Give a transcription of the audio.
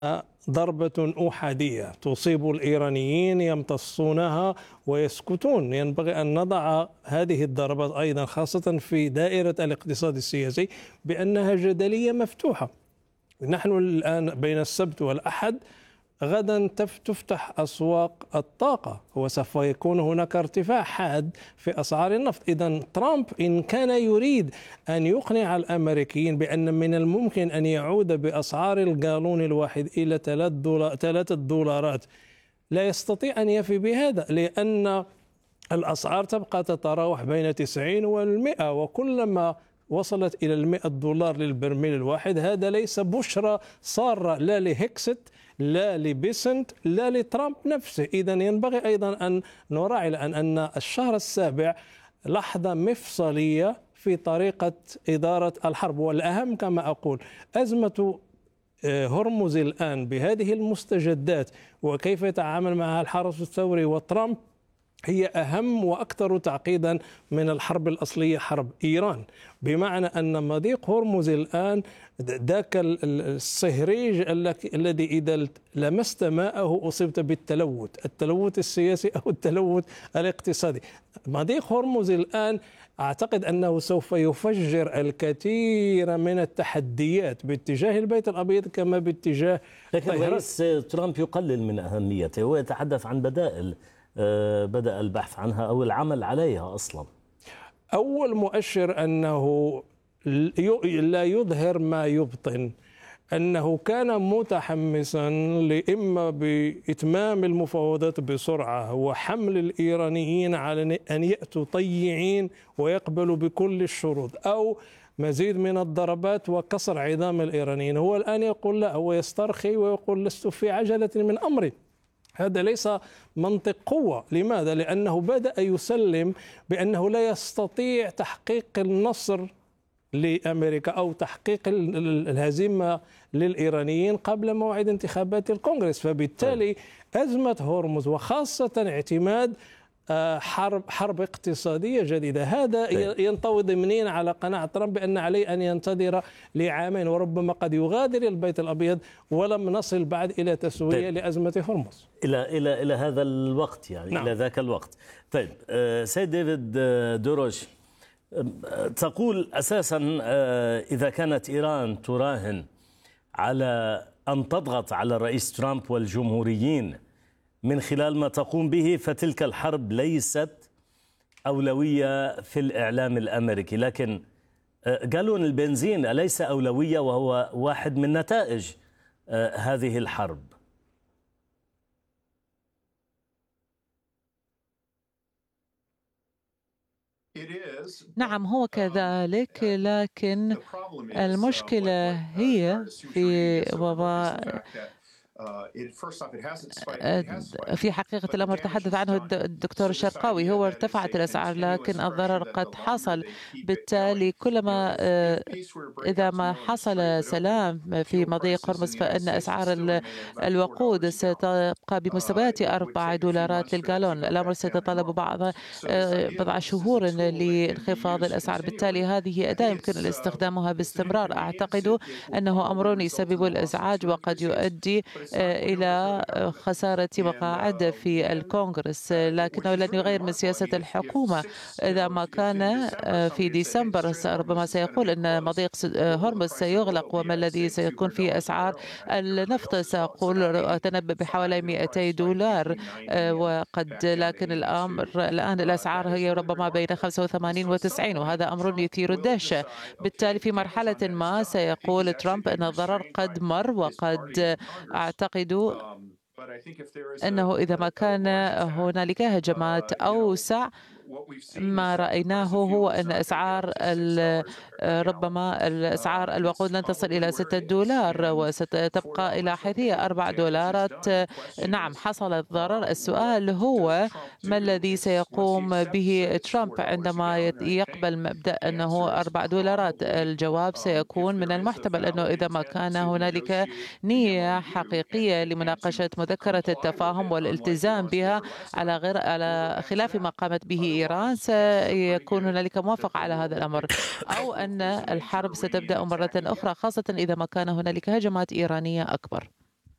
ضربة أحادية تصيب الإيرانيين يمتصونها ويسكتون. ينبغي أن نضع هذه الضربات أيضا خاصة في دائرة الاقتصاد السياسي بأنها جدلية مفتوحة. نحن الآن بين السبت والأحد غدا تفتح أسواق الطاقة وسوف يكون هناك ارتفاع حاد في أسعار النفط. إذن ترامب إن كان يريد أن يقنع الأمريكيين بأن من الممكن أن يعود بأسعار الجالون الواحد إلى 3 دولارات لا يستطيع أن يفي بهذا، لأن الأسعار تبقى تتراوح بين 90 و100، وكلما وصلت إلى 100 دولار للبرميل الواحد هذا ليس بشرى سارة لا لهيكست لا لبيسنت لا لترامب نفسه. إذا ينبغي أيضا أن نراعي أن الشهر السابع لحظة مفصلية في طريقة إدارة الحرب، والأهم كما أقول أزمة هرمز الآن بهذه المستجدات وكيف يتعامل معها الحرس الثوري وترامب هي أهم وأكثر تعقيدا من الحرب الأصلية حرب إيران، بمعنى أن مضيق هرمز الآن ذاك الصهريج الذي إذا لمست ماءه أصبت التلوث السياسي أو التلوث الاقتصادي. مضيق هرمز الآن أعتقد أنه سوف يفجر الكثير من التحديات باتجاه البيت الأبيض كما باتجاه لكن الرئيس ترامب يقلل من أهميته ويتحدث عن بدائل بدأ البحث عنها أو العمل عليها أصلا. أول مؤشر أنه لا يظهر ما يبطن أنه كان متحمسا لإما بإتمام المفاوضات بسرعة وحمل الإيرانيين على أن يأتوا طيعين ويقبلوا بكل الشروط، أو مزيد من الضربات وكسر عظام الإيرانيين. هو الآن يقول لا، هو يسترخي ويقول لست في عجلة من أمري. هذا ليس منطق قوة. لماذا؟ لأنه بدأ يسلم بأنه لا يستطيع تحقيق النصر لأمريكا أو تحقيق الهزيمة للإيرانيين قبل موعد انتخابات الكونغرس. فبالتالي أزمة هرمز وخاصة اعتماد حرب اقتصادية جديدة هذا ينطوي ضمنيا على قناعة ترامب بأن عليه أن ينتظر لعامين وربما قد يغادر البيت الأبيض ولم نصل بعد إلى تسوية لأزمة هرمز إلى هذا الوقت يعني. نعم. إلى ذاك الوقت. طيب سيد ديفيد دوروش، تقول أساسا إذا كانت إيران تراهن على أن تضغط على الرئيس ترامب والجمهوريين من خلال ما تقوم به فتلك الحرب ليست أولوية في الإعلام الأمريكي، لكن جالون البنزين أليس أولوية وهو واحد من نتائج هذه الحرب؟ نعم هو كذلك، لكن المشكلة هي في وضع في حقيقة الأمر تحدث عنه الدكتور الشرقاوي، هو ارتفعت الأسعار لكن الضرر قد حصل. بالتالي كلما إذا ما حصل سلام في مضيق هرمز فإن أسعار الوقود ستبقى بمستويات 4 دولارات للجالون. الأمر سيتطلب بضع شهور لانخفاض الأسعار. بالتالي هذه أداة يمكن استخدامها باستمرار. أعتقد أنه أمر يسبب الإزعاج وقد يؤدي إلى خسارة مقاعد في الكونغرس، لكنه لن يغير من سياسة الحكومة. إذا ما كان في ديسمبر ربما سيقول أن مضيق هرمز سيغلق وما الذي سيكون في أسعار النفط، سأقول أتنبأ بحوالي 200 دولار لكن الأمر الآن الأسعار هي ربما بين 85 و90 وهذا أمر يثير الدهشة. بالتالي في مرحلة ما سيقول ترامب أن الضرر قد مر، وقد أعتقد أنه إذا ما كان هنالك هجمات أوسع ما رأيناه هو أن ربما الأسعار الوقود لن تصل إلى 6 دولار وستبقى إلى حيث هي 4 دولارات. نعم حصل الضرر. السؤال هو ما الذي سيقوم به ترامب عندما يقبل مبدأ أنه 4 دولارات؟ الجواب سيكون من المحتمل أنه إذا ما كان هنالك نية حقيقية لمناقشة مذكرة التفاهم والالتزام بها على خلاف ما قامت به إيران سيكون هنالك موافقة على هذا الأمر، أو أن الحرب ستبدأ مرة أخرى خاصة إذا ما كان هنالك هجمات إيرانية أكبر.